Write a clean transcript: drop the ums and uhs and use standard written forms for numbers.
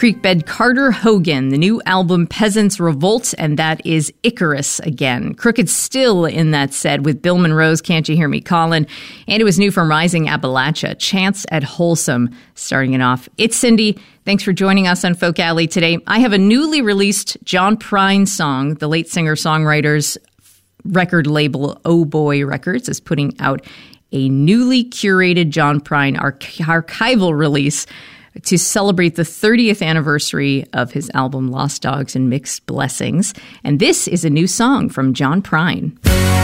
Creekbed Carter Hogan, the new album Peasants Revolt, and that is Icarus again. Crooked still in that set with Bill Monroe's Can't You Hear Me Callin', and it was new from Rising Appalachia, Chance at Wholesome, starting it off. It's Cindy. Thanks for joining us on Folk Alley today. I have a newly released John Prine song. The late singer-songwriter's record label, Oh Boy Records, is putting out a newly curated John Prine archival release to celebrate the 30th anniversary of his album Lost Dogs and Mixed Blessings. And this is a new song from John Prine.